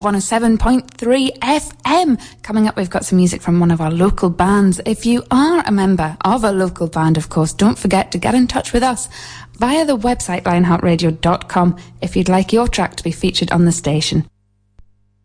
107.3 FM. Coming up, we've got some music from one of our local bands. If you are a member of a local band, of course, don't forget to get in touch with us via the website lionheartradio.com if you'd like your track to be featured on the station.